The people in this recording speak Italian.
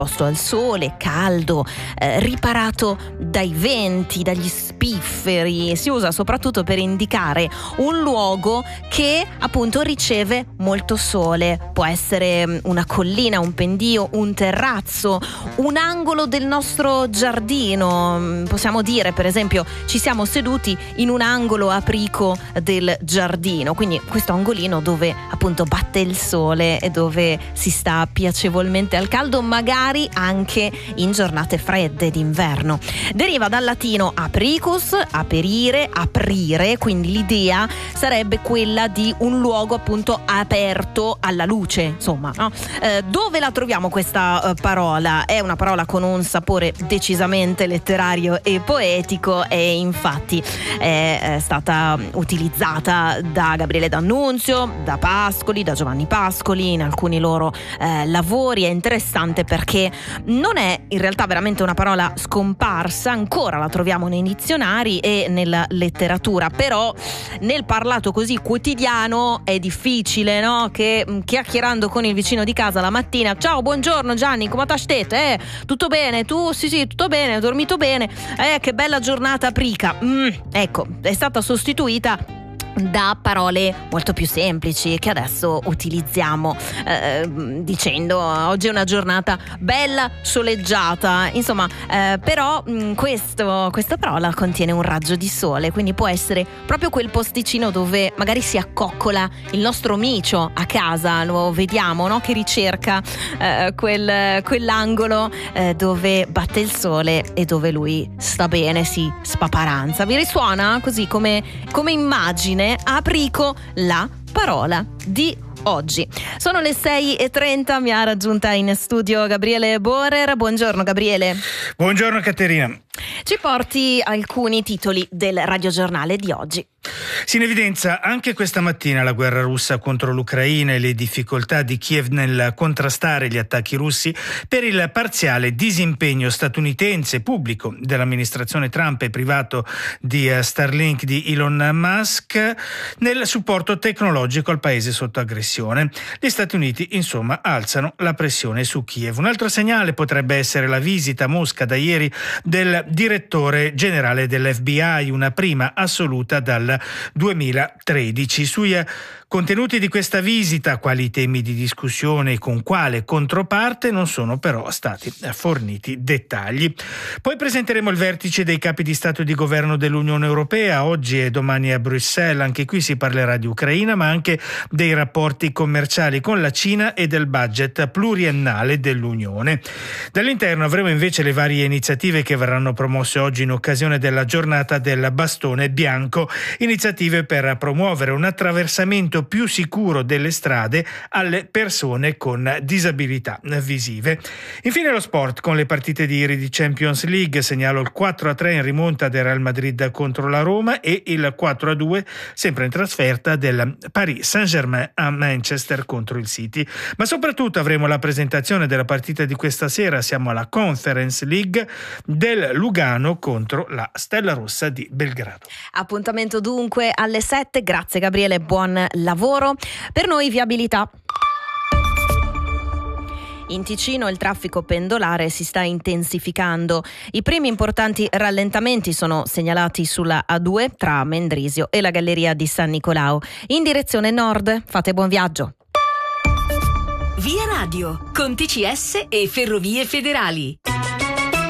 esposto al sole, caldo, riparato dai venti, dagli spifferi. Si usa soprattutto per indicare un luogo che appunto riceve molto sole. Può essere una collina, un pendio, un terrazzo, un angolo del nostro giardino. Possiamo dire, per esempio, ci siamo seduti in un angolo aprico del giardino, quindi questo angolino dove appunto batte il sole e dove si sta piacevolmente al caldo, magari anche in giornate fredde d'inverno. Deriva dal latino apricus, aperire, aprire, quindi l'idea sarebbe quella di un luogo appunto aperto alla luce, insomma, no? Dove la troviamo questa parola? È una parola con un sapore decisamente letterario e poetico, e infatti è stata utilizzata da Gabriele D'Annunzio, da Pascoli, da Giovanni Pascoli in alcuni loro lavori. È interessante perché non è in realtà veramente una parola scomparsa, ancora la troviamo nei dizionari e nella letteratura, però nel parlato così quotidiano è difficile, no? Che chiacchierando con il vicino di casa la mattina: ciao, buongiorno Gianni, come state? Tutto bene? Tu? Sì, tutto bene, ho dormito bene, che bella giornata prica. Ecco, è stata sostituita da parole molto più semplici che adesso utilizziamo dicendo oggi è una giornata bella soleggiata, insomma, però questa parola contiene un raggio di sole, quindi può essere proprio quel posticino dove magari si accoccola il nostro micio a casa, lo vediamo, no? Che ricerca quell'angolo dove batte il sole e dove lui sta bene, si spaparanza. Vi risuona così come immagine? Aprico la parola di oggi. Sono le 6:30, mi ha raggiunta in studio Gabriele Borer. Buongiorno Gabriele. Buongiorno Caterina. Ci porti alcuni titoli del radiogiornale di oggi. Si in evidenza anche questa mattina la guerra russa contro l'Ucraina e le difficoltà di Kiev nel contrastare gli attacchi russi per il parziale disimpegno statunitense pubblico dell'amministrazione Trump e privato di Starlink di Elon Musk nel supporto tecnologico al paese sotto aggressione. Gli Stati Uniti insomma alzano la pressione su Kiev. Un altro segnale potrebbe essere la visita a Mosca da ieri del direttore generale dell'FBI, una prima assoluta dal 2013. Sui contenuti di questa visita, quali temi di discussione e con quale controparte, non sono però stati forniti dettagli. Poi presenteremo il vertice dei capi di Stato e di Governo dell'Unione Europea, oggi e domani a Bruxelles. Anche qui si parlerà di Ucraina, ma anche dei rapporti commerciali con la Cina e del budget pluriennale dell'Unione. Dall'interno avremo invece le varie iniziative che verranno promosse oggi in occasione della giornata del bastone bianco, iniziative per promuovere un attraversamento più sicuro delle strade alle persone con disabilità visive. Infine lo sport con le partite di ieri di Champions League. Segnalo il 4-3 in rimonta del Real Madrid contro la Roma e il 4-2 sempre in trasferta del Paris Saint-Germain a Manchester contro il City. Ma soprattutto avremo la presentazione della partita di questa sera. Siamo alla Conference League del Lugano contro la Stella Rossa di Belgrado. Appuntamento dunque alle 7. Grazie Gabriele, buon lavoro. Per noi viabilità. In Ticino il traffico pendolare si sta intensificando. I primi importanti rallentamenti sono segnalati sulla A2 tra Mendrisio e la Galleria di San Nicolao. In direzione nord, fate buon viaggio. Via Radio, con TCS e Ferrovie Federali.